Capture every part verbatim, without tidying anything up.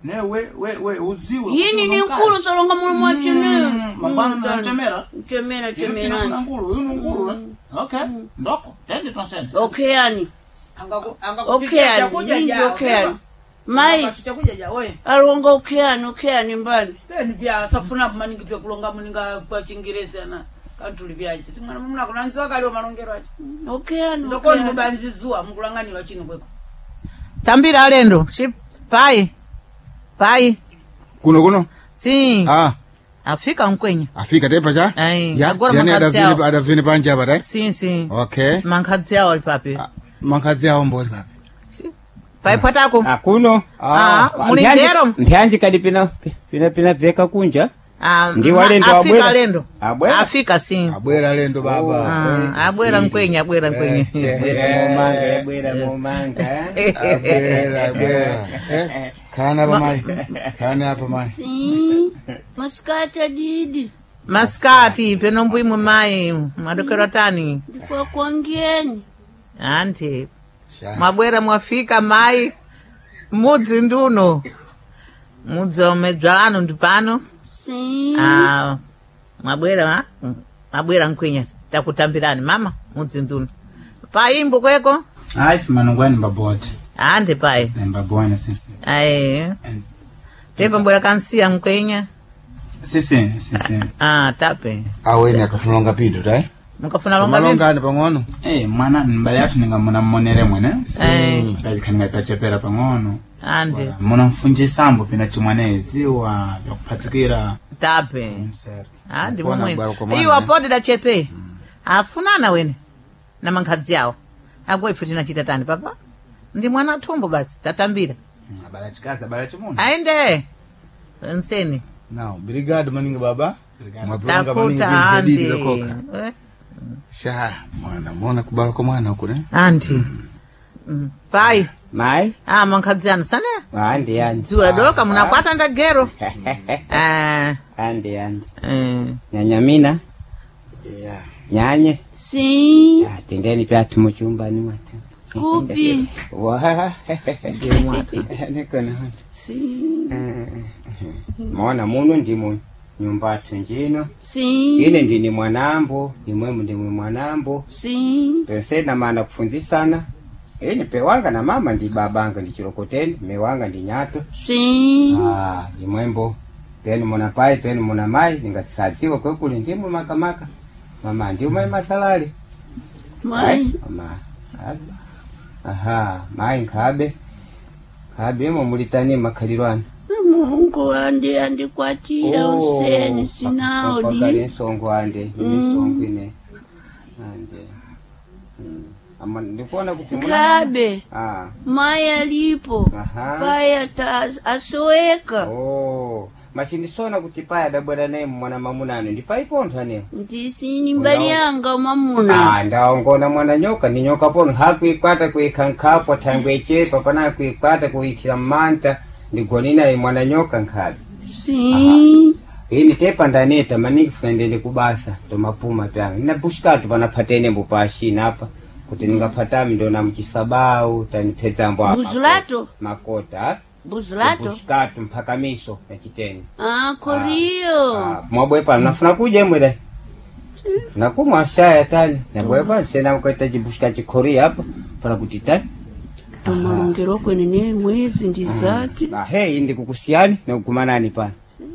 Ne we we we uziwe. Yini ni nkulu solonga mulu mwa chene. Mabana na chemera. Chemera chemera. Yini nkulu, yini nkulu. Okay. Ndoko. Tende twasende. Okay yani. Angaku angaku. Okay yani. Yini okay yani. Mai. Alonga okay yani, okay yani mbani. Peni bya safuna maningi pya kulonga muninga kwa Chingereza na kantuli byaje. Simwana mumuna kunanzwa kali malongero acho. Okay yani. Ndoko mubanzizwa mukulangani wa chino kweko. Tambira alendo. Ship pai. Pai. Kuno kuno? Si. Ah. Afika mkwenye. Afika tepa cha? Ai. Ya, jani adavini adavini panja badai? Si, si. Okay. Mankadzi yao papi. Mankadzi yao mboli papi. Si. Pai patako? Akuno. Ah, mulindero. Mpianji kadi pina pina pina veka kunja. Ah, ndi walendo abwera. Afika lendo. Abwera. Afika si. Abwera lendo baba. Ah, abwera mkwenye, abwera mkwenye. Momanga, abwera momanga. Abwera, abwera. Eh? Kana ba mai. Kana hapa mai. Si. Maskati didi. Maskati peno mbuimu mai, madokero tani. Ndifua kuangieni. Ante. Mabwera mwafika mai. Mudzi nduno. Mudzi omedzwalano ndipano. Si. Ah, mabwera ha? Mabwera mkwinya takutambirani mama mudzi nduno. Paimbo kweko? Ai manongwani mbaboti. Ande pai. Mbabwana sisi. Ai. Tepa mbwera kansia mkwinya. Sisi, sisi. Ah, tape. Aweni akafuna longa pindo dai? Mukafuna longa pindo? Malonga ane pangono? Eh, mwana mbali yatu ninga muna monere mwene. Eh. Kaji kaninga pachepera pangono. Ande. Muna mfunji sambo pina chimwanezi wa ya kupatikira. Tape. Ande mwene. Iyo wapode da chepe. Afunana wene. Na mankadzi yao. Agwa ifuti na chitatani papa. Ndi mwana tumbo basi, tatambira. Bala chikaza, bala chimuna. Aende. Nseni. Now, brigade maninga baba. Mwapulanga maninga brigade koka. Sha, mwana, mwana kubala kwa mwana ukune. Anti. Mm. Pai. Mai. Ah, mankadzi yanu sana? Andi, andi. Zuwa doka, munakwata ndagero. Ah. Andi, andi. Eh. Nyanyamina. Yeah. Nyanye. Si. Ya, tendeni pia tumuchumba ni watu. Kupi. Wah. Ndiyo mwatu. Niko na watu. Si. Mwana munu ndimu nyumba tunjino. Si. Ine ndini mwanambo, imwemu ndimwe mwanambo. Si. Pese na maana kufunzisana. Ine pewanga na mama ndi babanga ndi chirokoteni, mewanga ndi nyato. Si. Ah, imwembo. Penu mwana pai, penu mwana mai, ningatisatiwa kwe kuli ndimu makamaka. Mama ndi umai masalali. Mai. Mama. Aba. Aha, mai nkabe. Kabe mo mulitani makalirwana. Mungu andi andi kwatira Oh, useni sinaudi. Pakali nsongo ande, nsongo ine. Ande. Mm. Ama ndikuona kuti muna. Kabe. Ah. Maya lipo. Aha. Paya ta asoeka. Oh. Mashindisona kuti paya dabwera naye mwana mamunano ndipaipontha ne. Ndisi ni mbali yanga mamuna. Ah, ndaongona mwana nyoka ni nyoka pono hakuikwata kuikankapo tangwe chepa pana kuikwata kuikira manta ndigonina ni mwana nyoka nkabi. Si. Ini tepa ndaneta maniki funendende kubasa to mapuma pyanga. Nina bushikatu pana patene mbupashina hapa. Kuti ningapatami ndo na mchisabau tanipeza mbo hapa. Buzulato. Makota. Buzulato. Bushikatu mpaka miso na chiteni. Ah, korio. Ah, mwabwepa nafuna kuja mwere. Nakumwa shaya tani. Nabwepa sena mkweta jibushika chikori hapa para kutitani. Tumalongero kwenye ne mwezi ndizati. Ah, hey, indi kukusiani na kukumanani pa.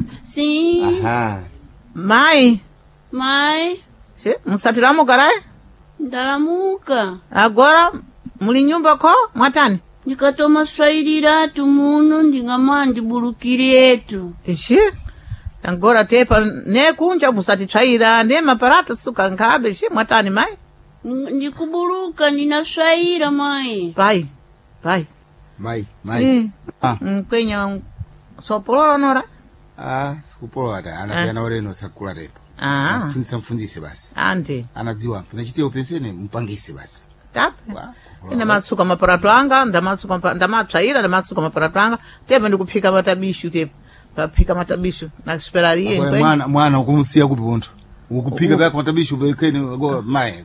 Si. Aha. Mai. Mai. Si, musatiramo garai? Ndalamuka. Agora, muli nyumba ko, mwatani? Nikatoma swailira tu muno ndingamandi bulukiretu. Ishi? Agora tepa ne kunja musati tsaira ne maparata suka nkabe shi mwatani mai? Ndikubuluka nina swaira mai. Pai. Pai. Mai, mai. Eh. Ah. Mkwenya sopololo nora? Ah, sikupolo ata. Anapiyana oreno sakula tepa. Ah. Mfunzisa mfunzise basi. Ande. Anadziwa. Pinachiteo pensene mpangise basi. Tape. Ina masuka maparato anga, ndamasuka ndamatsaira, ndamasuka maparato anga. Tepa ndikupika matabishu tepa. Papika matabishu. Na sperarie nkwenye. Mwana, mwana ukumusia kupi ponto. Ukupika bako matabishu bekeni go mai.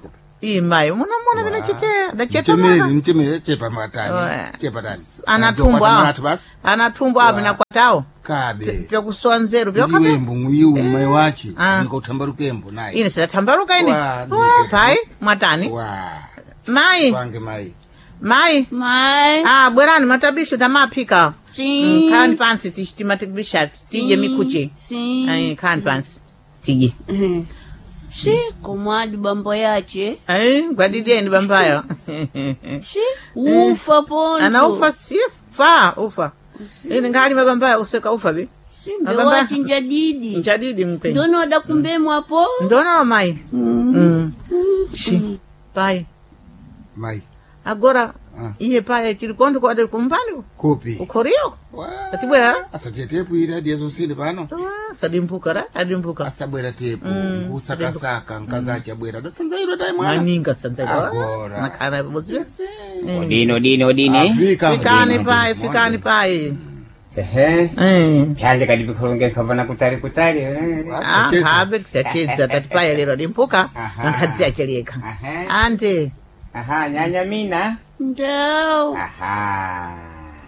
Ii mai, muna muna vina chite, da chepa Chimeli, mwana. nchimeli, chepa matani. Oe. Chepa tani. Anatumbu hao. Anatu basi? Anatumbu hao vina kwa tao. Kabe. Pya kusoa nzeru, pya kabe. Ndiwembu, nguiu, mai wachi. Ah. Nika utambarukembu, nai. Ini sila tambaruka ini. Wa, Oh, pai, matani. Wa. Mai, Pange mai. mai. Mai. Ah, bwerani matabisho tamapika. Sim. Kani pansi tishti matabisha. Tije mikuchi. Sim. Ai, kani pansi. Tije. Mhm. Si, komwadi bambo yache. Ai, gwadideni bambayo. Si, ufa ponto. Ana ufa sifa, ufa. Ini ngali mabambayo useka ufa bi. Si, mbewachi njadidi. Njadidi mpe. Ndono wada kumbemu hapo. Ndono wa mai. Mm. Mm. Shi. Pai. Mai. Agora, Ah. iye pai chilikondo kwa de kumpani. Kopi. Ukorio. Wa. Satibwera. Asate tepu ira dia sosini pano. Ah, sadimpuka ra, adimpuka. Asabwera tepu. Mm. Usakasaka, nkazacha bwera. Datsanzairo dai mwana. Maninga sanzaga. Agora. Makana bozwe. Odini, odini, odini. Afrika. Fikani pai, fikani pai. Ehe. Eh. Pyanze kadi bikolonge kavana kutali kutali. eh. Ah, Cheza. habe tacheza tatipai lero dimpuka. Aha. Nkadzia cheleka. Aha. Ante. Aha, nyanya mina. Ndao. Aha.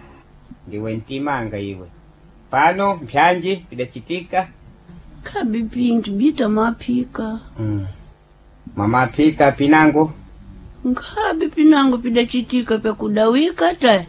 Ndiwe ntimanga iwe. Pano, mpyanji, bidachitika. Kabi pintu, bita mapika. Mm. Mama pika pinango. Nkabi pinango pidachitika pya kudawika ta.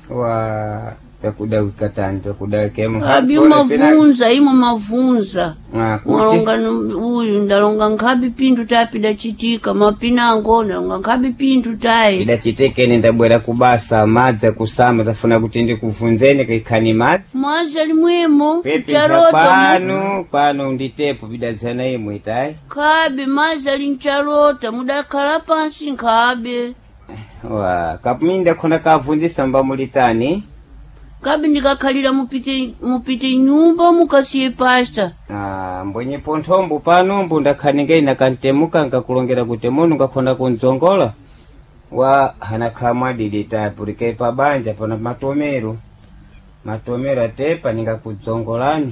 Wa pekudawika tani, pekudawika emu. Kabi mavunza, imo mavunza. Ah, kuti. Mwalonga uyu, ndalonga nkabi pintu ta pidachitika. Mapinango, ndalonga nkabi pintu tai. Bidachitike nendabwera kubasa, madzi kusama, zafuna kuti ndi kufunzeni kaikani madzi. Mwazi alimwemo, Pepe charota. pano, pano nditepo bidadzana imwe itai. Kabi, mazi alincharota, mudakala pansi nkabe. Wa, kapuminda kona kavundisa mba mulitani. Kabi ndikakhalira mupite, mupite nyumba mukasiye pasta. Ah, mbwenye ponthombo pano mbu ndakhaningai nakantemuka nkakulongera kuti munu ngakona kunzongola. Wa hanakhamwa didita purike pabanja pana matomero. Matomero atepa ningakudzongolani.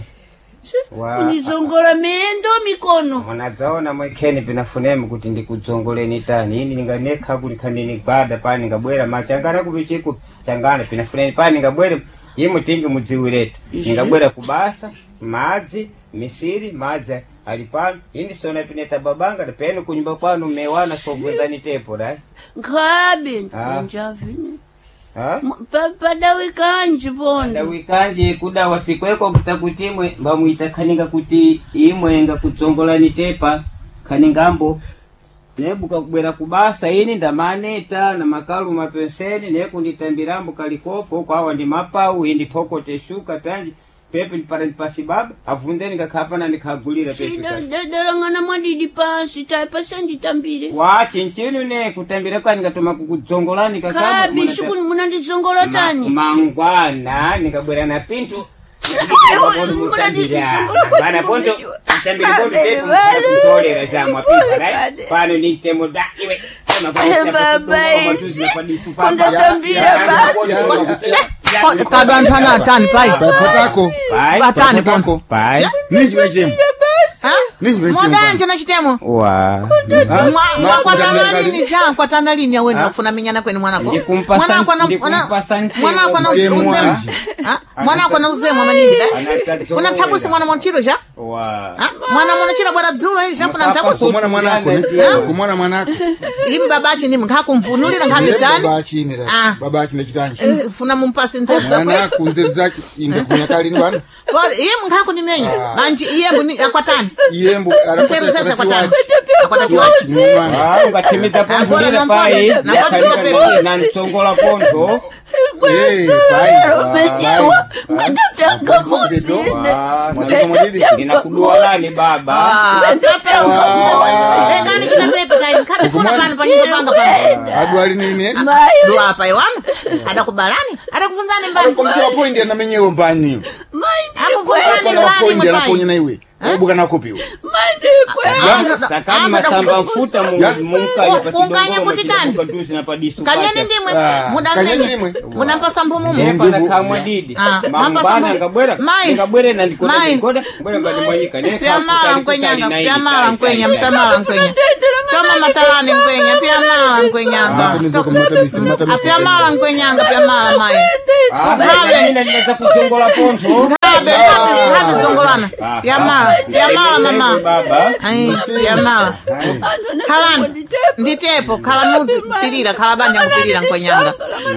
Wa Unizongola mendo mikono. mwanadzaona mwekheni pinafunemu kuti ndikudzongoleni tani. Ini ninganekha kuti khanini gwada pani ngabwera machangana kupichiku changana pinafuneni pani ngabwere imwe tingi mudziwiretu. Ningabwera kubasa, madzi, misiri, madzi alipano. Ini sona pineta babanga penu kunyumba kwanu mewana sovunzani tepo dai. Kabi, Ah. njavine. Ha? Pa, padawika anji pondo. Ndawikanje kudawa sikweko kutakuti imwe mbamuita khaninga kuti imwe ngakudzongolani tepa khaningambo. Nebuka kubwera kubasa ini ndamaneta na makalu mapenseni nekunditambirambo kalikofo kwawa ndi mapau indi pokote shuka pyanji pepe para ndipasi baba avunzeni ngakhapana ndikagulira pepe Chida, kasi. dadalangana mwadidi pansi, tai pasanditambire. Wachi nchinu ne kutambira kwani ngatoma kukudzongolani kakamba. Kabi, shukuni munandizongola tani. Mangwana nikabwera na pintu. Bana ponto tambiri ponto tepo kutolera za mwapika right pano ni temo da iwe kama kwa Kondatambira basi. Kadwantana tani pai. Patako. pai Batani Patako. pai Niji wejemu. Ha? Niji wejemu. Mwaganje na chitemo. wa Mwakwatana lini ja kwatana lini yawe nafuna minyana kweni mwanako. Ndikumpasa- Mwanako na ndikumpasa ntemo. mwanako na Ntemo uzemo. wanji. Ha? Mwanako na uzemo maningi da. Anatadzora. Kuna tabusi mwana mwanchiro ja? wa Ha? Mwana mwanachiro bwana dzulo hili shafuna tabusi. Kumwana mwanako ne. Kumwana mwanako. Imi babachi ni mkakumvunulira nkabitani. Baba chini Ah. ra. Baba chini chitanji. Funa mumpasi nzefu za kwe. Mwanako nzeri zake inda kunyakali ni bwana. Kwa iye mkaku ni menyi. Ah. Manji iye mbuni akwatani. Iyembo Nzeru sasa anapata akwatani. tiwaji. Akwatani tiwaji. ah ungatimiza ponto lile pai Na kwa tuna pepe. na ntsongola ponto Eh, pai. Umenyewa, mtapyanga musi. wa Mwanako mwadidi. ndinakuduolani baba Ah, pepe Ah. Ekani china pepe kai. Kabi funa pani panyipo panga panga. Adwali nini? Dua hapa iwanu. Ada kubalani. Ada kufunzani mbani. Komsira point na menyewe mbani. Mai, Hakufunzani Kwa mbani point mbai. anaponya na iwe. Ubuka na kupiwa. Mandikwe. Sakani masamba mfuta munka kunganya kuti tani. Kanyeni ndimwe. Mudamenya. Munampasa mbumu mu. Mbana kamwa didi. Mambana ngabwera. Ngabwere na ndikoda ngoda. Mbona mbali mwanyika. Pia mala nkwenyanga. Pia mala nkwenya. Pia mala nkwenya. Kama matalani nkwenya. Pia mala nkwenyanga. Pia mala nkwenyanga. Pia mala mai. Ngabe ninaweza kuchongola ponto. Ngabe ngabe zongolana. Pia mala. Pia mala mama. Ai pia mala. Kalani. Nditepo kala nudzi kupirira kala banja kupirira nkwenyanga.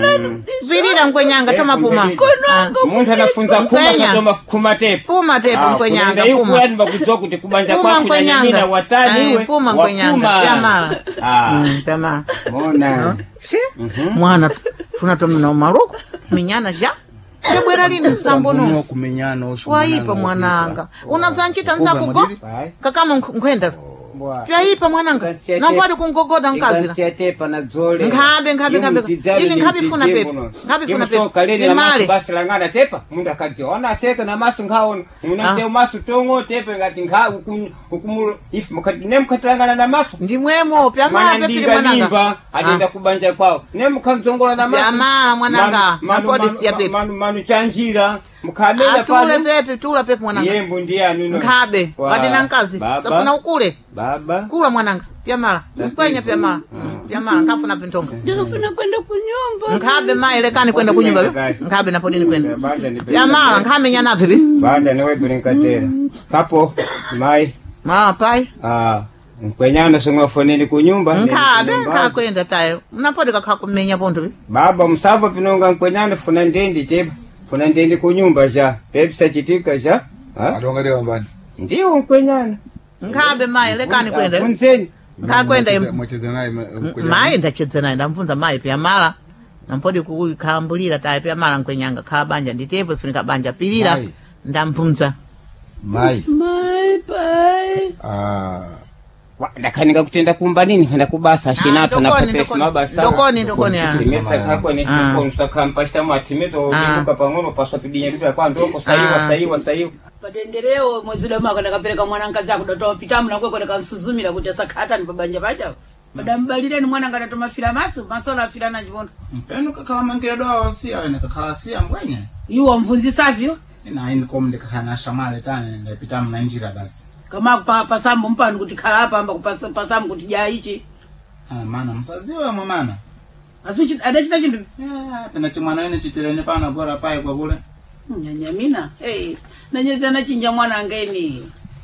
Kupirira nkwenyanga toma puma. Muntu anafunza kuma toma kuma tepo. Puma tepo nkwenyanga puma. Yuko yani bakutoa kuti kubanja kwako kunyanyina watani iwe. Puma nkwenyanga pia mala. Ah pia mala. Mona. Si? Mwana funa tomna maruko minyana ja. Sebwera lini sambono. Kumenyana osho. Waipa mwananga. Unazanchita nzakugo? Kakama nkwenda. Yaipa mwananga. Nangwadi kungogoda nkazira. Siatepa na zole. Ngabe ngabe ngabe. Ili ngabe funa pepe. Ngabe funa pepe. Ni mali. Basi langana tepa. Munda kazi. Ona seka na masu ngaona. Unate masu tongo tepe ngati nga ukumulo if mukati nemkatlangana na masu. Ndimwemo pya mala pepe mwananga. Adenda kubanja kwao. Nemkamzongola na masu. Ya mala mwananga. Napodi siya pepe. Manu manu chanjira. Mukabela pale. Atule pepe, tula pepe mwananga. Yembo ndia nuno. Ngabe. Wadi nankazi. Safuna ukule. Baba. Kula mwananga. Pia mala. Mkwenya pia mala. Pia mala nkafuna vintonga. Ndikafuna kwenda kunyumba. Ngabe mai lekani kwenda kunyumba. Ngabe napodini kwenda. Pia mala nkamenya na vipi? Banda niwe brinkatera. Kapo mai. Ma pai. Ah. Mkwenyana songa foneni kunyumba. Ngabe nkakwenda tayo. Napodi kakakumenya bonto. Baba msava pinonga mkwenyana funa ndendi teba. Funa ndendi kunyumba ja. Pepsa chitika ja. Ha? Adonga dewa mbani. Ndiyo mkwenyana. Ngabe mai lekani kwenda. Funzeni. Ngakwenda im. Mwacheza naye mkwenyana. Mai ndacheza naye ndamfunza mai pia mala. Nampodi kukambulira tayo pia mala mkwenyanga kabanja nditepo funika banja pilira ndamfunza. Mai. Mai pai. Ah. Ndakanika kutenda kumba nini kana kubasa shinata na patesi mabasa. Ndokoni ndokoni ya. Timesa kako ni konsa kampashta matimeto nduka pangono paswa pidinya bitu kwa ndoko saiwa saiwa saiwa. Patendereo mwezi doma ndakapeleka mwananga zako ndoto pitamu na kweko ndakansuzumira kuti asakata ni babanja bacha. Badambalire ni mwananga ndatoma fila masu masola fila na jibondo. Mpeno kakala mangira doa wasia wene kakala sia mbwenye. Yuwa mvunzi savyo? Ina ini komde kakana shamale tane ndapitamu na njira basi. Kama pa pasambu mpano kuti khala hapa amba kupasa pasambu kuti ja ichi. Ah mana msaziwa mwa mana. Azuchi adachita chindu. Yeah, pena chimwana wene chitirene pana bora pai kwa kule. Nyanyamina. Eh, nanyeza na chinja mwana ngeni.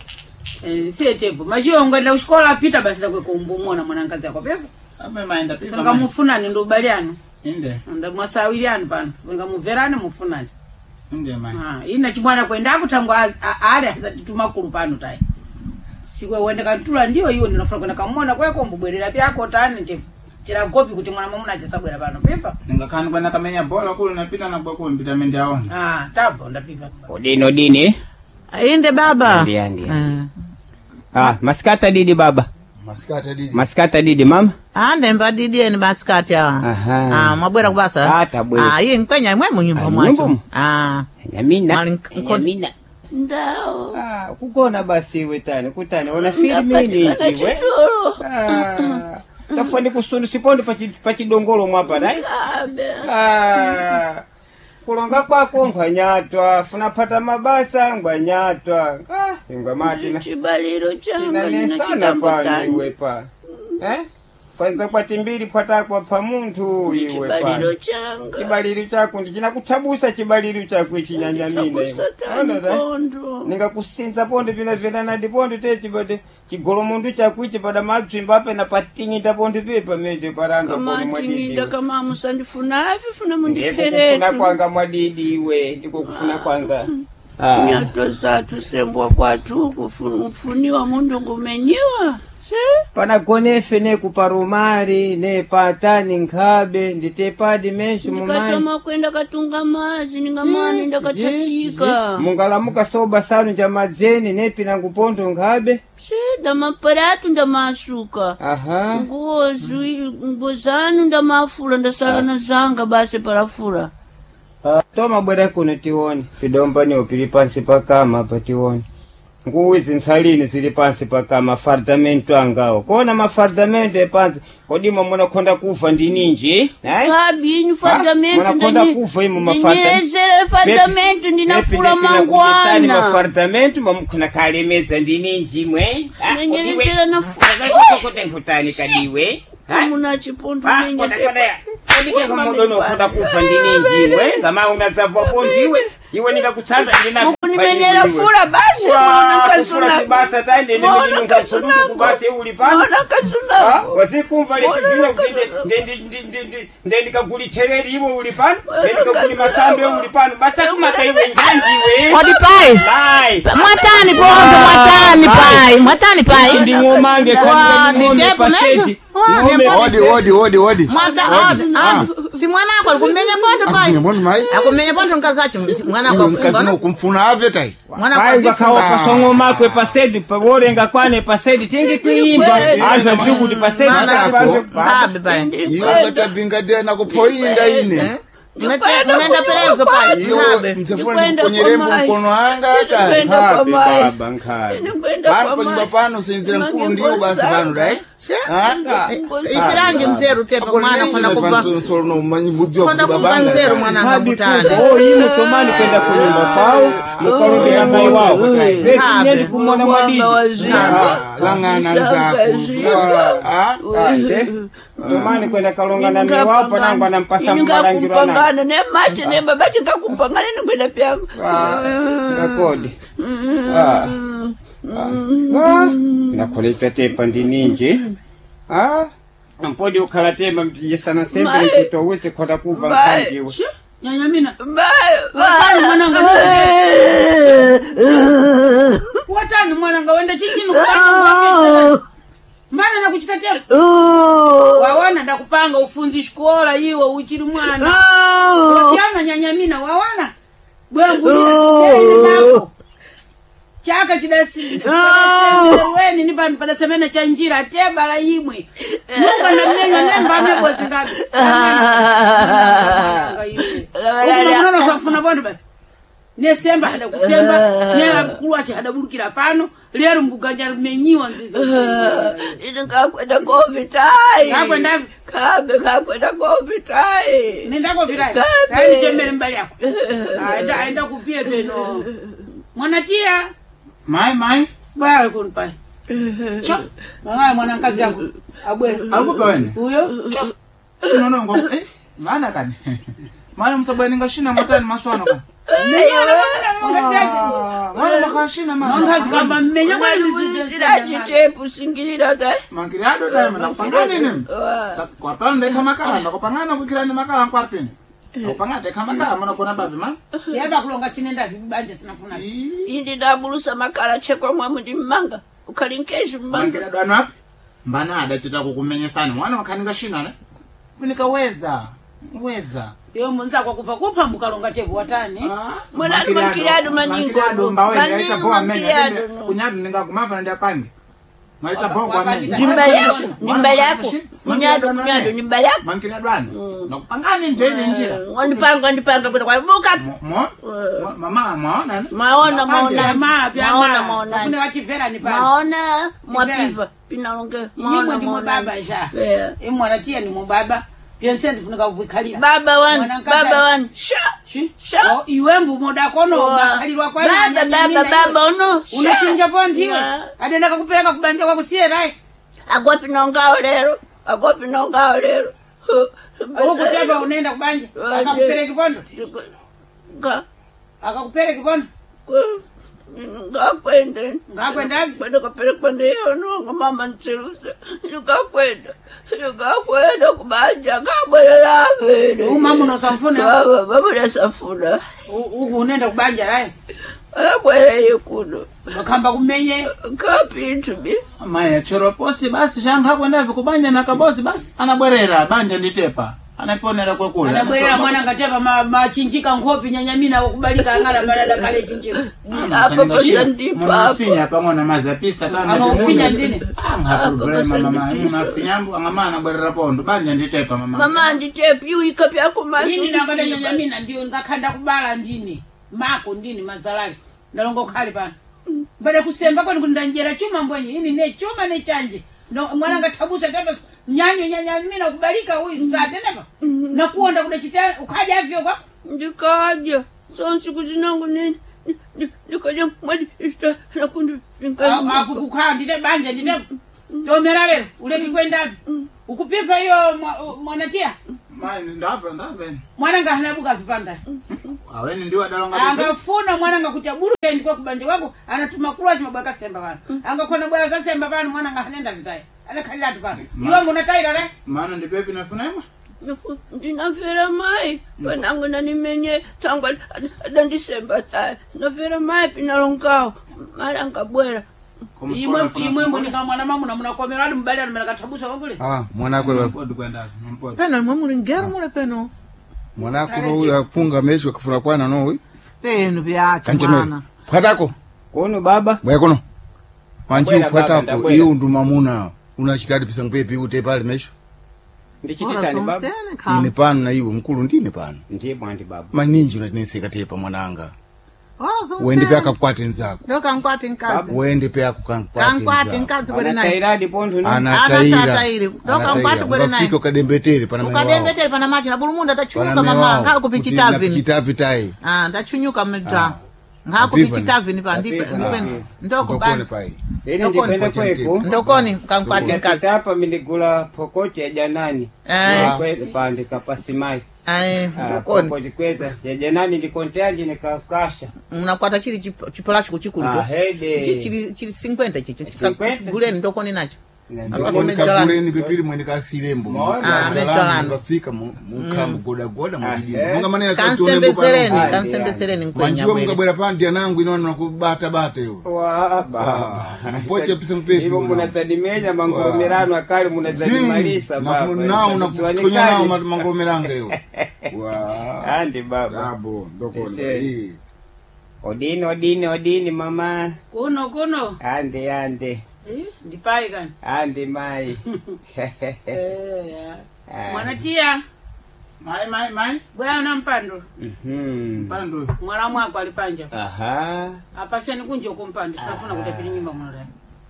Eh, sietebo. Mashio ngenda kushikola pita basi takwe kumbumona mwanangazi yako pepo. Abe maenda pipa. Nga mufunani ndo baliano. Inde. Ndo mwasawiliano pano. Nga muverane mufunani. Inde mai. Ah, ina chimwana kwenda kutangwa ale azatituma kulupano tai. Sikwe wende katula ndio hiyo ndinofuna kwenda kamona kweko mbubwerera byako tani nje. Chira kopi kuti mwana mama unachasabwera pano pepa. Ningakani kwenda kamenya bola kule napita na kwa kule mpita mende aone. Ah, tabo ndapipa. Odino dini. Inde baba. Ndia ndia. Ah, maskata didi baba. Maskata didi. Maskata didi mama. Ah, ndemba didi ni maskata. Aha. Ah, mwabwera kubasa. Ah, tabwera. Ah, yeye nkwenya mwe munyumba mwacho. Ah, nyamina. Nyamina. Ndao. Ah, kukona basi we tani, kutani. Ona filmi ni ichi we. Ah. Tafani kusunu sipondo pachidongolo mwapa dai. Ah. Kulonga kwako ngwanyatwa, funapata mabasa ngwanyatwa. Ah, ngwamati na. Chibaliro changu Nane sana pa iwe pa. Eh? Fanza kwa timbiri pata kwa pa muntu iwe pa. Chibaliro changu. Chibaliro chako ndichina kutabusa chibaliro chako chinyanyamina. Ona da. Ninga kusinza ponde vina vina na dipondo te chibode chigolo mundu chako ichi pada matsimba pe na patingi ta ponde pepa meje paranga kwa mwadidi. Kama tingi kama musandifuna afi funa mundipere. Ndikufuna kwanga mwadidi iwe ndiko kufuna kwanga. Ah. Nyato zatu sembwa kwatu kufuniwa mundu ngumenyiwa. Si? Panagonefe ne kuparumari ne patani nkabe nditepadi menshi mumai. Ndikatama kwenda katunga mazi ningamani ndakatasika. Mungalamuka soba sanu jamazeni nepi na ngupondo nkabe. Si, damaparatu ndamasuka. Aha. Ngozu, ngozanu ndamafura ndasala na zanga basi parafura. Uh, toma bwera kuno tiwoni. Fidomba ni upilipansi pakama pa tiwoni. nguwi zinsalini zili pansi paka mafartamento angawo kona mafartamento epansi kodimo munakonda kufa ndi ninji eh Kabini fardamento munakonda kufa imo mafartamento Ndinezere fardamento ndinafula mangwana mafartamento mamukuna kalemeza ndi ninji mwe Ndinezere nafula kutani kadiwe Muna chipundu Ah, ninja kona tepa kona kodike kamodono konda kufa ndi ninji mwe kama unadzavwa pondiwe iwe nikakutsanda ndina Mukunimenyera fula basi mwana kasuna basa tande ndi Mwana ndi kasuna kubasi uli pano Mwana kasuna wasikumva lesizino ndi ndikagulithereri iwe uli pano ndikaguli masambe uli pano basa kumata iwe njanjiwe Odi pai. Pai. Mwatani pondo mwatani pai. Mwatani pai. Ndi ngomange Wa nditepo necho. Odi odi odi odi. Mwata odi. Si mwana wako alikumenya pondo pai. Ngimoni mai. Akumenya pondo nkazachi mwana wako Nkazino afunga. kumfuna ave tai. Mwana Pai wako wakawa afunga. kasongo makwe pasedi pawolenga kwane pasedi tingi kuimba anza njugu di pasedi Kabe pai. Iyo katabinga tena kupoinda ine. Unaenda perezo pai. Iyo Kabe. msefuni mkonyerembo mkono hanga tai. Happy baba nkhaye Pano panyumba pano senzera mkulu ndiyo basi pano dai. Ha? Ipirangi mzeru tepa mwana kona kupa. Solo no manyibudzi wa Kona kupa kubabanga. mzeru mwana ngabutani. oh ino tomani kwenda kunyumba kwao mukarudea mai wao ndeti kumona madidi Langana nzako. Ah? tomani kwenda kalonga na mai wao panangu anampasa mmalangirwa na Ngakupangana ne machi ne babachi ngakupangana ningwenda pyangu ngakodi ah nakoleta tepa ndi ninji ah mpodi ukhala temba mpinje sana sembe nikutoweze kwenda kuva mkanjiwe Nyanyamina. Bayo Watani mwananga Watani mwananga wenda chichinu kwa Mbana na kuchitatea Wawana ndakupanga ufunzi shkola iwo uchiri mwana Watiana nyanyamina wawana Bwangu nako Chaka kidasi Weni ni panu pada semena chanjira Teba la imwe Munga na mnenyo nemba nebo zingabi Ukuna safuna bondo basi Nesemba hada kusemba Nera kuruachi hada burukira pano Lero mbuganja menyiwa nzizo Ino kakwenda kovitai Kakwenda Kabe kakwenda kovitai Nenda kovitai Kani chembele mbali yako Aenda aenda kupie peno Mwanatia Mai mai. Baya kunipai Cho Mwana mwana kazi yangu Abwe Alikupa wene? Uyo Shino nongo. Eh? Maana kani? Maana msabani ngashina matani maswana kani? Mwana makashina maana. Mwangazi kamba mmenya kwa Sira chichepu singirira tai Mangirado dai mana pangani nini? Kwa pande kama kala ndakupangana kukirani makala kwa pini. Upangate kama kala mana kona bavi ma? Siaba kulonga sinenda vibanja sinafuna Indi ndabulusa makala chekwa mwamu ndi mmanga Ukalinkeshu mmanga Mangirado anu hapi? Mbana adachita kukumenye sana. Mwana makaninga shina ne? Kunika weza. Weza. Yo munza kwa kufa kupa mukalonga chevu watani Mwana ni makiriado maningo Maningo makiriado Kunyadu ninga kumava ndia pangi Maita bongo wa menye Nimbali yako Nimbali yako Munyado munyado nimbali yako Mangirado anu Nakupangani njeni njira Wandipanga wandipanga kuna kwa muka Mo? Mama maona ne? Maona maona Mama pia Maona mama maona Kune wachivera ni pala Maona mwapiva Pinalonge Nimwe Maona ni maona mbaba isha Yeah. Imwana tia ni mbaba Pia senti funika kukalira Baba wani Baba wani Sha Shi Sha Oh iwembu moda kono Bakalirwa kwa Baba baba baba ono Unachinja pondiwe Adenda kakupeleka kubanja kwa kusie rai Agwapi nongao lero Agwapi nongao lero Huku teba unaenda kubanja Akakupeleka kipondo Nga Akakupeleka kipondo Ngakwenda Ngakwenda Kwenda kapele kwenda yono Ngomama nchiruse Ngakwenda Ngakwenda kubanja Ngabwele lafede Umamu unosafuna Baba baba nasafuna Huku unaenda kubanja rai Ngabwele yikuno Bakamba kumenye Kapintu bi Maya choro posi basi shanga hapo ndavi kubanja na kabosi basi anabwerera banja nditepa anaponera kwa kula Anabwerera mwana ngachepa machinjika ngopi nyanyamina ukubalika angala balada kale chinjika Apa posa ndipa Munafinya pamona mazapisa tanda Ama ufinya ndini Anga problema mama munafinya mbu angamana bwerera pondo banja nditepa mama Mama nditepa yuika pya kumasu Nini nangale nyanyamina ndiyo ngakanda kubala ndini Mako ndini mazalali Ndalongo khali pana baada kusemba kwani kundanjera chuma mbwenye ini ne chuma ne chanje no mwana ngatabusa tata nyanyo nyanya mimi nakubalika huyu saa tena na kuonda kuna chita ukaja avyo kwa ndikaja sonsi kuzinangu nini ndikaja mwadi ista na kundu ndikaja hapo kukaa ndine banja ndine tomera wewe ule kwenda avi ukupifa hiyo mwanatia Mine ndava ndava. Mwana ngahanabuka vipanda. Aweni ndio adalonga. Angafuna mwana ngakutaburu ndi kwa kubanja wako anatuma kula chimabaka semba bana. Angakona bwana za semba bana mwana ngahanenda vitaye. Anakalila tu bana. Iwe mbona taira re? Maana ndi pepi nafunema. Ndinafera mai panangu na nimenye tangwa dandisemba taye. Nafera mai pinalongao. Mara ngabwera. Imwe imwe mboni kama mwana mamu na mnakomera ali mbali na mnakatabusa wangule. Ah, mwana wako wewe. Kwenda. Pena mwamu lingero mule peno. Mwana wako huyu afunga mesho kafuna kwana no huyu. Peno biacha mwana. Pwatako. Kono baba. Mwe kono. Manji pwatako iyo nduma muna. Unachitadi pisa mpepi ute pale mesho. Ndichititani baba. Ine pano na iwe mkulu ndine pano. Ndiye bwandi baba. Maninji unatinese tepa mwananga. Wala zonse. Wende pia kakwati nzako. Ndo kankwati nkazi. Wende pia kukankwati nzako. Kankwati nkazi kwele naye. Anatairadi pontu ni. Anataira. Anataira. Ndo kankwati kwele naye. Ufike ukadembetere pana mewa. Ukadembetere pana machi na bulumunda tachunyuka mama. Kaa kupichitavi. Kupichitavi tai. Ah, tachunyuka mta. Nga kupichitavi ni pa. Ndo kubanzi. Ino ndipenda kweko. Ndokoni kankwati nkazi. Hapa minigula pokote ya janani. Eh. Kwele pande kapasimai. Ai, ndokoni. Pokote kweza. Ya janani ndikonteaji nikakasha. Unakwata chili chipolachi kuchikulu. Ah, hede. Chili chili cinquenta chicho. Chikaguleni ndokoni nacho. Ndokoni kaguleni pipili mweni kasilembo. Ah, metolani. Ngafika mukamu goda goda mwajidi. Munga manena kansembesereni, kansembesereni mkwenya. Manjiwa munga bwera pandi ya nangu inono nakubata bata yo. Waa, baba. Mpoche pisa mpepi. Hivo munatadimenya mangolomerano akali munatadimalisa baba. Nao unakutonya nao mangolomeranga yo. Waa. Andi baba. Dabo, ndokoni. Odini, odini, odini mama. Kuno, kuno. Ande, ande. Eh, ndipai gani? Ande mai. Eh, mwanatia. Mai mai mai. Bwana mpando. Mhm. Mpando. Mwana mwako alipanja. Aha. Apasani kunje kumpando. Safuna kutapili nyumba mwana.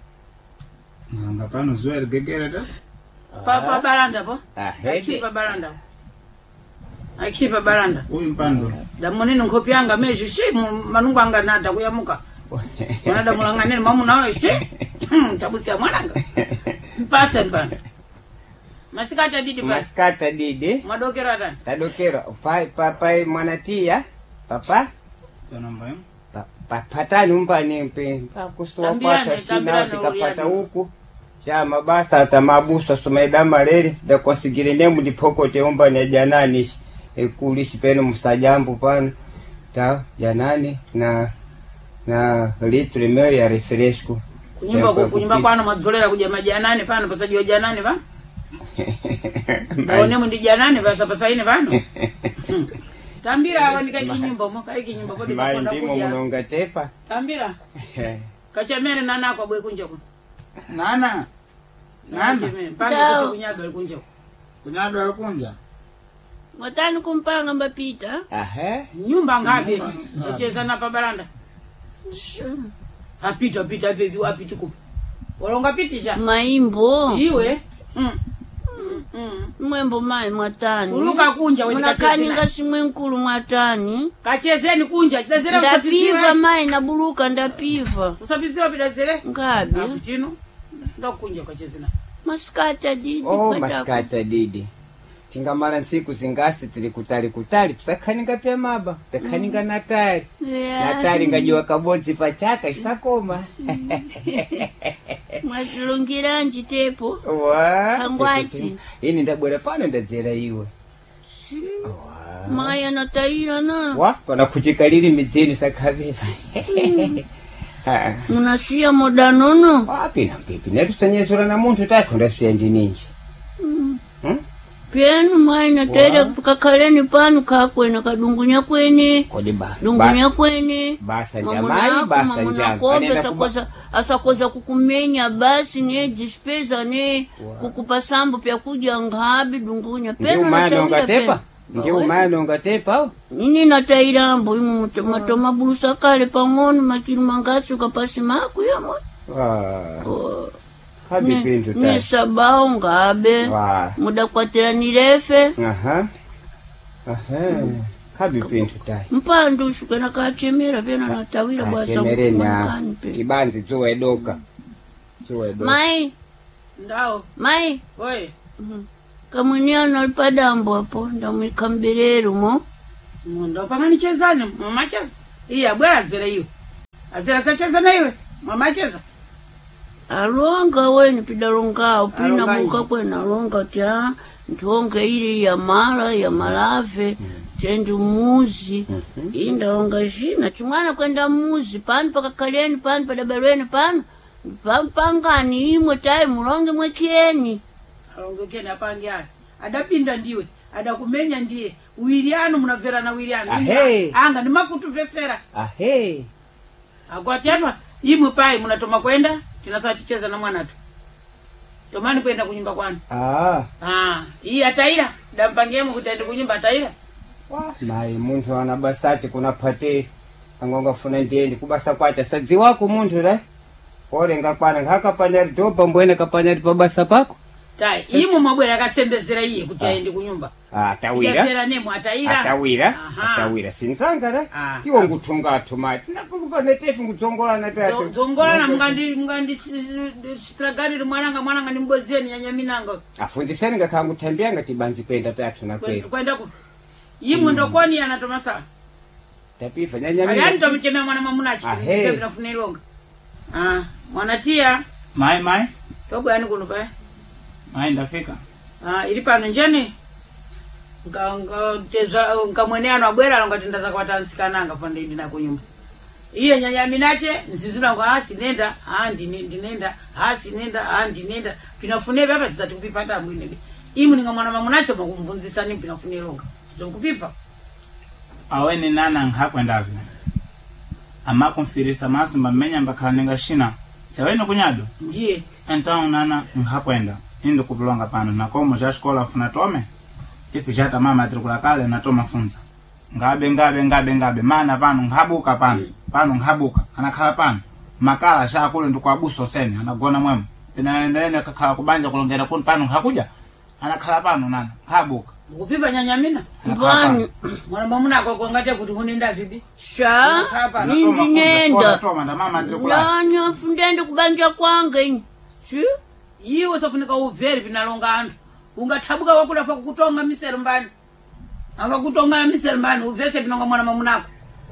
Nganga pano zoe gegere ta. Papa baranda po. Ah, hede. Akipa baranda. Akipa baranda. Uyu mpando. Da monene ngopi yanga mejo shi manungu anga nada kuyamuka. Mwana da mulangane mamu nawe shi. Tabusia mwananga. Mpase mpando. Masikata didi basi. Masikata didi. Madokera tani. Tadokera. Ufai papai mwanatia. Papa. Tanamba yam. Patani umpani mpe. Pakusuwa pata shina tikapata huku. Shama basa ata mabusa sumaida mareri. Da kwa sigire nemu dipoko te umpani ya janani. Ekulishi penu musajambu pano. Ta janani na na litre meo ya refresco. Kunyumba kunyumba kwano madzolera kuja majanani pano pasaji wa janani va? Baone mundi janani basa pasaini vano. Tambira wanika kinyumba mo kai kinyumba kodi makonda kuja. Mai ndimo munonga tepa. Tambira. Kachamere nana kwa bwe kunja ko. Nana. Nana. Panga kunyaba kunja. Kunyaba kunja. Matani kumpanga mbapita. Aha. Nyumba ngapi? Ucheza na pa baranda. Apita apita baby apita ku. Walonga pitisha. Maimbo. Iwe. Mm. Mm. Mwembo mai mwatani. Uluka kunja wewe kachezeni. Unakani ngasimwe nkulu mwatani. Kachezeni kunja. Dazere usapiziwe. Ndapiva mai naburuka ndapiva. Usapiziwe bidazere? Ngabi. Apuchino. Ndakunja kachezena. Maskata didi. Oh, maskata didi. Tingamala nsiku zingasi tili kutali kutali pusakaninga pya maba pekaninga natari yeah. Natari ngajiwa kabodzi pachaka isakoma mwazilungira njitepo wa kangwati ini ndabwera pano ndadzera iwe si maya nataira na wa pana kuchika lili midzini sakaveva munasiya modanono wapi na mpipi netusanyezura na muntu takundasiya ndininji mm. hmm? Pienu mai na tere kakaleni panu kakwena kadungunya kwene. Kodi ba. Dungunya kwene. Basa njamai, basa njam. Kombe sakoza asakoza kukumenya basi ne dispeza ne kukupa sambu pya kuja ngabi dungunya. Pienu na tere. ndi umano ngatepa nini natairambo imu matoma bulusa kale pang'ono machiru mangasi ukapasi maku yamwe ah Oh. habi Ne- pintu ta nesabao ngabe wa mudakwatira nirefe aha aha habi pintu ta mpandu ushukena kachemera pena natawira bwasa kemerenya kibanzi zuwe doka zuwe doka mai Ndao. mai Oi. kamwiniano alipadambo hapo ndamwika mberero mo Ndo pangani chezani mama cheza. Iya bwana azera hiyo. Azera zacheza na iwe. Mama cheza. alonga weni pidalongao pina Alonga muka nje. kwena alonga tya ntonge ili ya mala ya malave chendu muzi indalonga jina chumwana kwenda muzi pano pakakalieni pano padabalweni pano pampangani imwe tayi mulonge mwekieni Alongekeni apange ali. Adapinda ndiwe. Adakumenya ndiye. Uwiliano mnaverana uwiliano. Ahe. Anga ni makutu vesera. ahe Akwati hapa imwe pai mnatoma kwenda tinasa ticheza na mwana tu. Tomani kwenda kunyumba kwani. ah Ah, hii ataira. Dampangemo kutaenda kunyumba ataira. naye muntu anabasati kuna pate angonga funa ndiendi kubasa kwacha sadzi wako muntu ra orenga kwana ngakapanya dopa mbwene kapanya pabasa pako Tai, imwe mabwera akasembezera iye kuti Ah. aende kunyumba. atawira Yapera nemo ataira. atawira Aha. atawira sinzanga ra Ah. iwo ngutunga atumati napokupa netefu ngudzongolana Zo- peato Zongolana mungandi mungandi stragari mwananga mwananga ni mbozeni nyanyaminanga. afundiseni ngakhangu thambia ngati banzi kwenda peato na kweli Kwenda ku. Imwe ndokoni anatoma sana. tapifa Ali nyanyamira antomikemea mwana mamunachi. Ahe. Kebira funilonga. Ah, mwanatia mai mai tobo yani kuno pa. mai ndafika Ah, ili pano njani. Nga nga teza ngamweneano abwera longatinda za kwatansikananga pande ndina kunyumba. Iye nyanyaminache msizina kwa hasi nenda andi ndinenda hasi nenda andi nenda pinafune baba zizati kupipata mwine. Imu ninga mwana mamunacho makumvunzisa ni pinafune longa. Zokupipa. aweni nana nghakwendavyo ama kumfirisa masi mbamenya mbakhalanenga shina seweni kunyado Ndiye. então nana nghakwenda indi kupilonga pano nakomo ja xikola funa tome tifi jata mama matrikula kale natoma funza ngabe ngabe ngabe ngabe mana pano nghabuka pano pano nghabuka anakhala pano makala shakule ndikwabuso sene anagona mwemo inaendelene kakhala kubanja kulongera kuno pano nghakuja anakhala pano nana nghabuka Kupipa nyanyamina. bwanyu Mwana mamuna kwa kuangate kuti hunenda vipi. sha Hapa, nindinenda toma nda mama matrikula nanya fundende kubanja kwange ini si Iwe sofunika uveri pinalonga antu. Ungathabuka wakula fa kukutonga misero mbani. Anga kutonga misero mbani uvese pinonga mwana mamunako.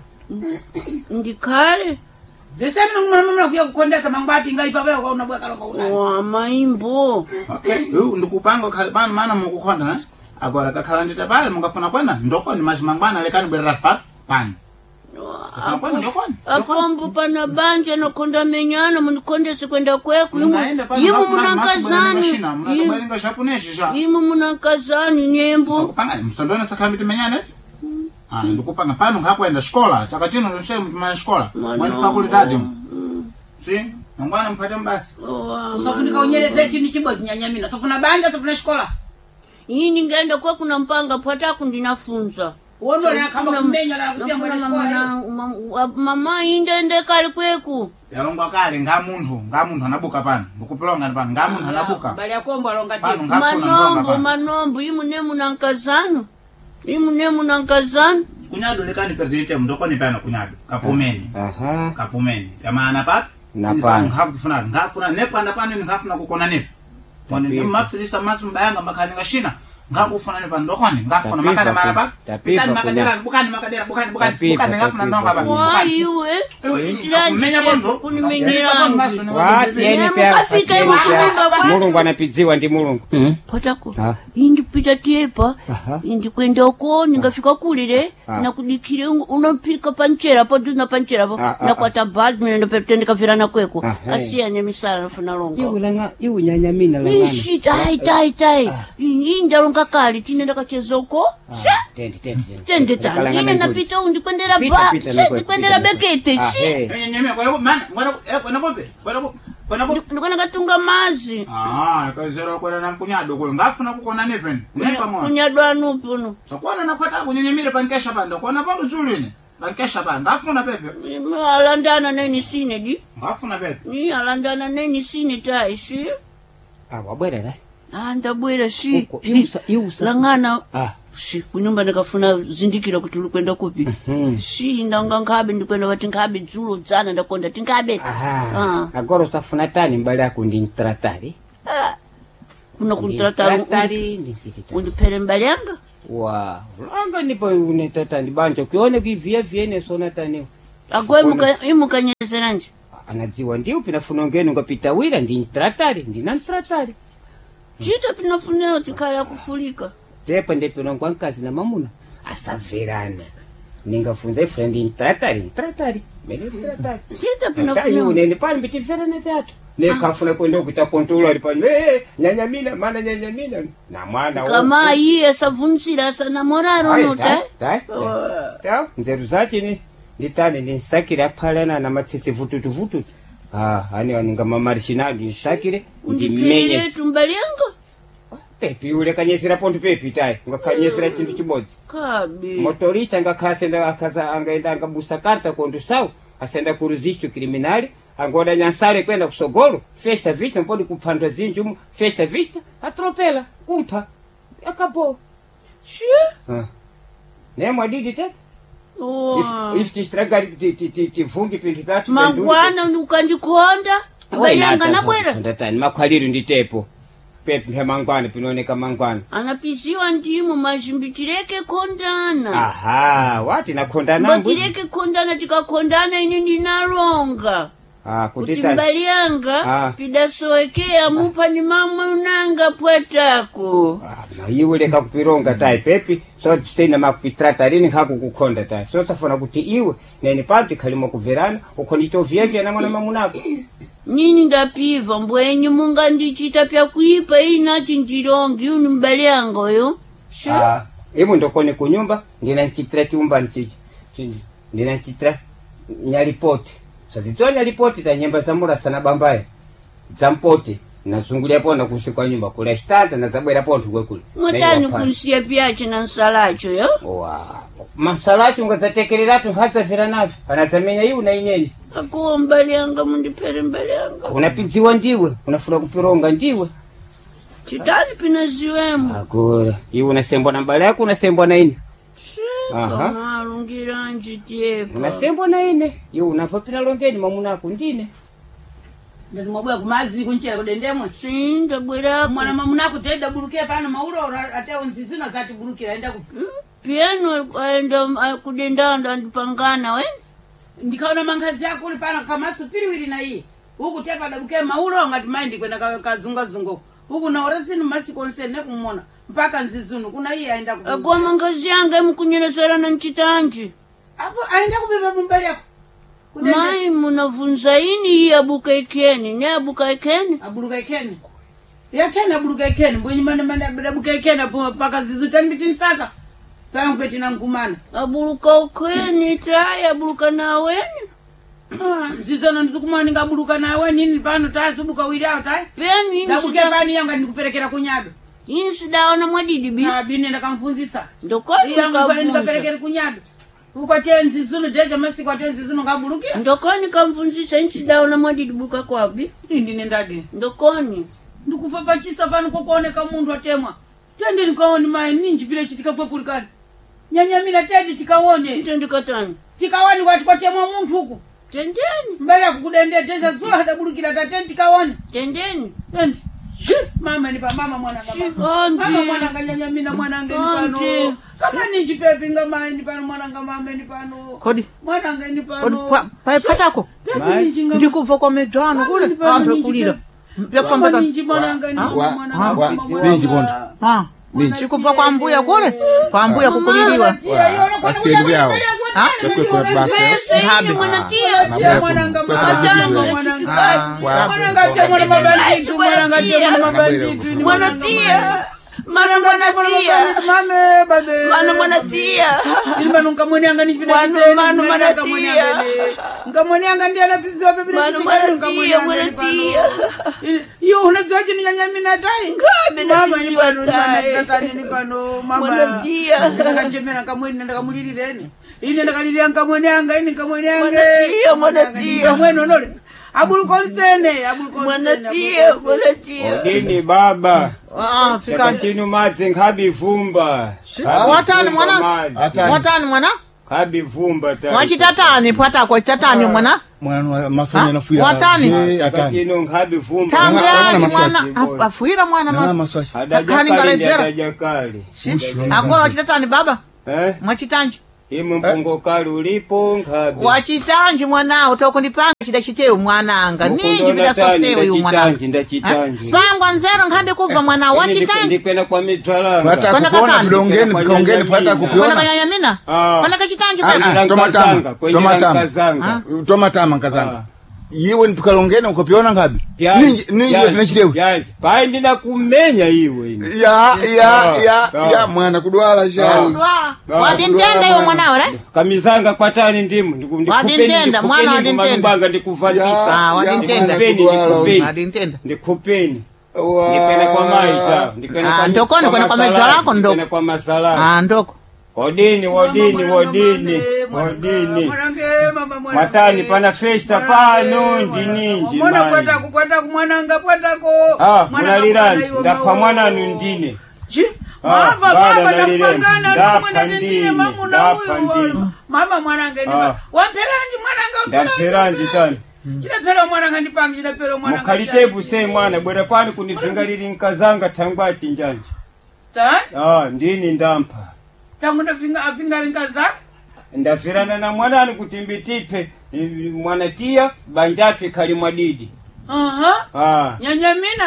ndikhale Vese pinonga mwana mamunako kuya kukondesa mangwapi ngaipa wewe kwa unabweka longa unani. wa maimbo okay u ndikupanga khali pano mana mukukhonda na agora kakhala ndita pale mungafuna kwenda ndokoni machimangwana lekani bwerera pa pano Safuna kwenda ndokoni apombo pana banja nokonda menyana munikondese kwenda kweku mungaenda pano imu munankazani munasobalinga shapuneshi sha imu munankazani nyembo kupanga msondona sakhamiti menyana ife ah ndikupanga pano ngakwenda xikola chaka chino nche mtima xikola mwani fakultadi si mangwana mpate mbasi Sofunika unyeleze chini chibozi nyanyamina. Sofuna banja sofuna shikola. ini ngenda kweku na mpanga pwataku ndinafunza Wondo na kama kumenya na kusia nafuna mwana mama shikola. na- ma- mama indende kali kweku yalongwa kale nga munthu nga munthu anabuka pano ndikupilonga pano nga munthu anabuka Bali akombo alonga pano timu. ngafuna ndonga manombo pano manombo imu nemunankazanu imu nemunankazanu kunyado lekani pertite mndokoni pano kunyado kapumeni aha kapumeni yamana papi Napana. ngakufuna ngafuna nepanda pano ngafuna kukona nefu pone Tapifa. mafilisa masu mbayanga makhaninga shina ngakufuna nepa ndokoni ngafuna Tapifa makada mara ku- papi tapifa bukani makadera kunya- bukani makadera bukani bukani Tapifa, bukani ngafuna tapifa ndonga papi kunya- waiwe kumenya bondo kunimenyeranji wasieni Nyemu pya kafika wasieni imu pya kunyumba kwake. mulungu anapidziwa ndi mulungu pwataku Ah. indipita tepa Aha. indikwenda uko ningafika kulire Ah. nakudikire unapika panchera po duna panchera po Ah, ah, nakwata bad mina ndapetendeka virana kweku Ah, hey. asiyanye misala nafuna longa iulanga iunyanyamina langana ishi tai tai tai indalonga kali tine ndakacheza uko sha tendi tendi tendi tende tani Kalangana ine nduli. napita undikwendera Pita, ba pita, she nakwe- ndikwendera pita, bekete Ah, shi hey. nyeme kwenda mana kwenda kwenda kope kwenda Kwenda ku Ndikona katunga mazi. Ah, kazero kwenda na mkunyado kwe ngafuna kukona neven. Nepa mwa. Kunyadwa nupi uno. So kwana nakwata kunyenyemire pankesha panda. Kwana paru zulini. Pankesha panda. Ngafuna pepe. Imi alandana neni sine di. Ngafuna pepe. Ni alandana neni sine tai shi. Ah, wabwera la. Ah, ndabwera shi. Uko, iusa, iusa. Langana. Ah. Shi kunyumba ndakafuna zindikira kuti uli kwenda kupi. Mhm. Shi ndanga ngabe ndikwenda wati ngabe dzulo dzana ndakonda tingabe. Aha. Agora usafuna tani mbali yako ndi ntratari. Ah. Kuna kuntratari. Ntratari ndi ntratari. Undipere mbali yanga? Wa. Anga nipo unetata ndi banjo. Kione kivia viene sona tani. Agwe muka imuka nyezeranje. Anadziwa ndiyo pinafuna ngeni ngapita wira ndi ntratari, ndi na ntratari. Chita pinafuneo tikaya kufulika. Tepa ndipo nangwa nkazi na mamuna asaverana. Ningafunza ifuna ndi ntratari, ntratari. Mene ntratari. Chita Tayi pinafuneo. unene pali mbiti verana vyatu. Ne kafuna kwenda kuita kontrola ali pali. Eh, nyanyamina, mana nyanyamina. Na mwana Kama iye savunzira sana moraro nota. Tai. Tai. Nzeru zachi ni nditane nisakira phalana na matsitsi vututu vututu. Ah, hani waninga mamarishinadi nisakire Undipire ndimenye. tumbali yanga. Pepi ule kanyesera pontu pepi tai. Ngakanyesera chintu chibodzi. Kabi. Motorista ngakasenda akaza angaenda angabusa karta kondu sawu. Asenda ku registro criminali. Angoda nyansale kwenda kusogolo. Fecha vista mpodi kupandwa zinjumu. Fecha vista. Atropela. Kumpa. Acabou. Shia. Ah. Nemo adidi te? Oh. If if tistraga ti ti ti ti fungi pintikati. Mangwana ukandikonda. Tumbali yanga nabwera. Ndatani makhaliru nditepo. Pepi mangwana pinoneka mangwana. Anapiziwa ndimu majimbitireke kondana. Aha, wati nakondana mbu. Mbatireke kondana tikakondana ini ndinalonga. Ah, Kuti kutita. mbali yanga Ah. pidasoekea mupa ni mama unanga pwetako. Ah, ma iwe leka kupironga tai pepi. So sina makupitrata rini haku kukonda tai. So tafuna kuti iwe neni parti kalimo kuverana ukondito vyevya na mwana mamunako. Nini ndapiva mbwenyu munga ndichita pya kuipa inati ndirongi uni mbali yanga yo. Sure. Ah, imu ndokone kunyumba ndina nchitra chumba nchichi. Ndina nchitra nyalipoti. Sazitoa nyalipoti ta nyemba za mura sana bambaye. Zampote nazungulia pona kusikwa nyumba kula stanta na zabwera pontu kwekule. Mwatani kunsiya pyache na nsalacho yo. Wa. Masalacho ngazatekerera tu hata vira navyo. Anazamenya yu na inyeni. Akuwa mbali yanga mundipere mbali yanga. Unapidziwa ndiwe, unafuna kupironga ndiwe. Chitani pinaziwemu. Agora, iwe unasembwa na mbali yako unasembwa na ine. Aha. Kama alungira njitiepa. Unasembwa na ine. Iwe unafopina longeni mamunako ndine. Ndati mwabuya kumazi kunchera kudendemwe. Sinda bwera Mwana mamunako teda bulukia pana mauro ate onzizino zati bulukira aenda ku. piano aenda kudendanda andipangana wen. Ndikaona mangazi yako uli pana kama supiriwiri na iye. Huku tepa dabuke mauro ngati mind kwenda kazunga zungo. Huku na orasini masikonse ne kumona mpaka nzizunu kuna iye aenda ku. Akuwa mangazi yanga mukunyerezera na nchitanji. Apo aenda kubeba mbali yako. Mai munavunza ini iya buka ikeni, ne abuka ikeni. Abuluka ikeni. Ya kena abuluka ikeni, mbwenye mana mana abuka ikeni apo paka zizu tanbiti nsaka. Kana kweti na ngumana. Abuluka ukeni tai abuluka na weni. Ah, zizono ndizukumani ngabuluka nawe nini pano tazubuka wili out tai. Piano Ndabuke insida. pani yanga ndikuperekera kunyabe. Insida ona mwadidi bi. Ah, bine ndakamfunzisa. Ndokoni Yanga pale kamfunza. ndikaperekera kunyabe. Uko tenzi zulu deja masiku atenzi zulu ngabulukira. Ndokoni kamfunzisa insida ona mwadidi buka kwabi. Ndi nendade. Ndokoni. Ndikufa pachisa pano kokuoneka mundu atemwa. Tende nikaone mai ninji vile chitika kwa kulikani. Nyanyamira tende tikaone. Ntendi katani. Tikaone watu kwatemwa mundu huku. Tendeni. Mbele kukudendeteza zulu hadabulukira tatende tikaone. Tendeni. Tendi. Mama ni pa mama mwana Shikondi. mama mwana nganyanyamina mwana ngeni pano. Andi. Kama ninji pepi ngama ni pano mwana ngama ni pano. Kodi. Mwana ngeni Kodi pano. pa pa patako. Pepi ninji ngama. Ndikuva kwa medwano kule. Anthu kulira. Byafamba Mama ta. ninji mwana ngeni Wa- mwana wa- ngama wa- mwana ninji ngama. pondo. Ah. Ninji. Ndikuva kwa mbuya kule. Kwa mbuya kukuliriwa. Basiedu byao. Ah? Bekwe kwa basa. Pesa ini Nhabe. mwanatia. Nabwe Mwana ngama. kwa Watanga kwa chitikati. Mwana ngati mwana mabanditu mwana ngati mwana mabanditu. Mwanatia. Mana mwana tia. Mame babe. Mana mwana tia. Ili manu nkamwoni anga nipina Manu kiteni. manu mwana tia. Nkamwoni anga ndiye anapizwa pepe. Manu mwana tia mwana tia. Iyo unazuaji ni nyanyamina tai. Ngabe na Mama ni pizwa pano tai. nataka ni pano mama. Mwana tia. Ndakachemera nkamwoni ndaka muliri theni. Ini ndakalilia nkamwoni anga ini nkamwoni anga. Mwana tia mwana tia. Nkamwoni onole. Abulu konsene, abulu konsene. Mwana tia mwana tia. Odini baba. Ah, fika. Chakachinu madzi nkhabi vumba. Watani mwana? Atani. Watani mwana? Kabi vumba tani. Wachitatani pata kwa chitatani mwana? Mwana masonya Ha? nafuira. Watani? Je, atani. Chakachinu nkhabi vumba. Tangu Mwana- yachi mwana mwana maswachi. afuira mwana Nana mas. maswashi. Kani Adajakali ngaledzera. adajakali. Akola wachitatani baba? Eh? Mwachitanji? Imu mpungo kali ulipo nkhabi. Wachitanji mwana utokundipanga chida chiteu mwana anga. Ninji bila sosewe yu mwana. Ndachitanji, ndachitanji. Pangwa nzero nkhabi kuva mwana wachitanji. Ndikwena kwa midzalanga. Pata Kwana kukuona katani. mdongeni, Kwana mkaongeni, pata kanyamina. Kwana kupiona. kanyamina? Ah. Kwana kachitanji Ah, kwena? ah. tomatama, Kwenye tomatama. nkazanga. Tomatama nkazanga. Iwe nipikalongene ukapiona ngapi? Yanje, Ninji ninji yanje, tunachitewe. yanje. Pai ndina kumenya iwe ine. Ya ya Ah, ya ah. ya mwana kudwala shauri. Kudwala. Ah, Wadintenda kudwala yu mwana. mwanawe re? Kamizanga kwatani ndimu ndiku- ndikupeni Wadintenda, mwana ndikupeni wadintenda. kumanubanga ndikuvatisa. Ah, wadintenda. Ndikupeni, Kudwala. ndikupeni. Wadintenda. Ndikupeni. Wa- Ndikwena kwa mai ta. Ndikwena Ah, kwa ndokoni kwena kwa masalani, medwalako ndoko. ndikwena kwa masalani. Ah, ndoko. Odini, odini, odini, odini. Matani pana festa pano ndininji Mwana kwata mani. kukwata kumwananga kwata ko. Ah, munalirani. Ndapha mwana nundine. Chi? Ah, Mama bana baba nalireni. nakupangana Ndapha kumwenda ndiye ndine, mamu na ndapha huyu. ndine. Mama mwananga ni Ah. wamperanji mwananga Ndapheranji tani. Chidapera mwananga ndipanga chidapera mwananga. Mukhalitebu sei mwana bwera pani kunivingaliri nkazanga thangwachi njanje. Ta? Ah, ndini ndampa. Tangu ndapinga apinga ringaza. Ndafirana na mwanani kuti mbitipe i- mwana tia banjatwe kali mwadidi. Aha. Ah. Nyanyamina.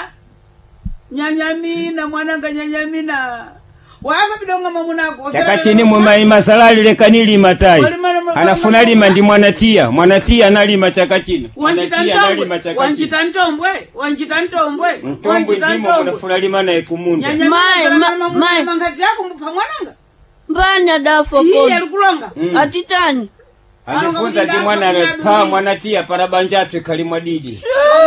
Nyanyamina mwananga nyanyamina. Wafa bidonga mamunako. Chakachini mumai masalali lekanili matai. Anafuna lima ndi mwanatia. Mwanatia analima chakachini. Wanchita Mwanatia analima ntombwe. chakachini. Wanchita ntombwe. Wanchita ntombwe. Mtombwe ndimo kunafuna lima na ekumunda. Mai, ma- mai. Mangazi yako mpa mwananga. Mbani adafo Hii kono. alikulonga. Mm. Atitani. Anifunza ti mwana pa mwanatia para banjatwe kali mwadidi.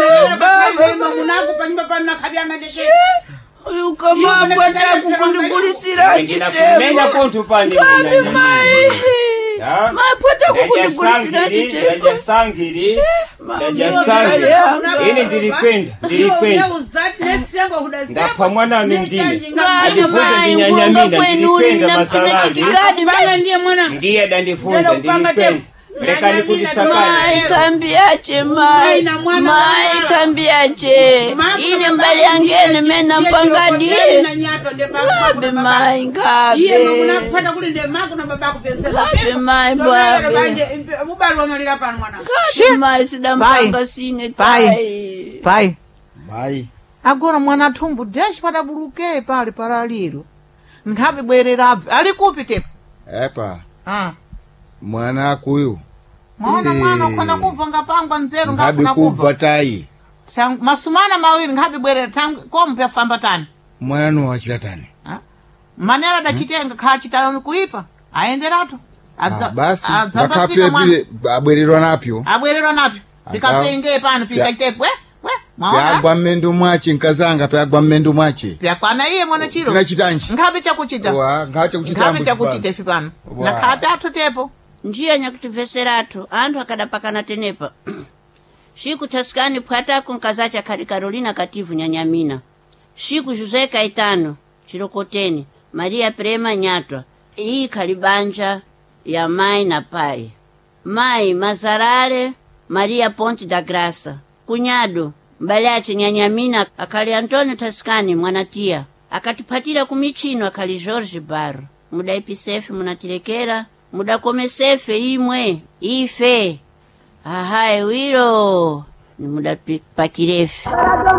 Mamunako panyumba pano kabyanga ndeke. Uyu kama kwata kukundukulisira Ndina chitebo. kumenya kontu pani. Ngabe mai. Ya. Mai pota kukundukulisira chitebo. Ndaja sangiri. Ndaja Mami, sangiri. mami. Ini ndilikwenda, ndilikwenda. Ndapha mwana nundine. Ngabe Ndifunza mai ndinyanyamina, ngunga kwenu ndilikwenda napina masalani. chitikadi mai. ndiye mwana. Ndiye dandifunza ndilikwenda. Lekani kudisakali. Mai kambi yache mai. na mwana Mai mwana. kambi yache. Ile mbali yangene mena mpangadi. Ngabe mai ngabe. Iye mamuna kupata kuli nde mako na babako pensela. Ngabe mai Baba babe. banje mubali wamalira pano mwana. Ngabe mai sidampanga sine Pai. tai. Pai. Mai. Agora mwana thumbu deshi pada buluke pale paraliro. Nkhabe bwerera ali kupi tepo? Epa. Ah. Mwana akuyu. Mwana Eh. mwana ukona kuva ngapangwa nzeru Ngabe ngafuna kuva kuva. tai. Tang- Masumana mawiri nkhabe bwerera tangu kompe afamba tani. Mwana no wachilatani. Manera dachitenga khachita kuipa. Aenderatu. Ah, basi adzapasika bakape mwana. bile abwererwa napyo. Abwererwa napi. Pikapenge pano pikachitepo. We we. Mwaona? Pyagwa mmendo mwache nkazanga pyagwa mmendo mwache. Pyakwana iye mwana chiro. Tina chitanchi. Nkhabe chakuchita. Wa ngacha Nkhabe kuchitambo. chakuchita ifi pano. Wa. Nakhabe atutepo. Njia nyakutiveserato anthu akadapakana tenepa. Shiku taskani pwatako nkazacha kali Carolina Kativu Nyanyamina. Shiku Jose Caetano Chirokoteni Maria Prema Nyatwa. Iyi kalibanja ya mai na pai. Mai Mazarale Maria Ponte da Graça. Kunyado Mbalache Nyanyamina akali Antonio Taskani Mwanatia. Akatipatira kumichino akali Jorge Barro. Muda ipisefe munatirekera. Muda komesefe imwe ife. Ahae wiro ni muda pakirefe.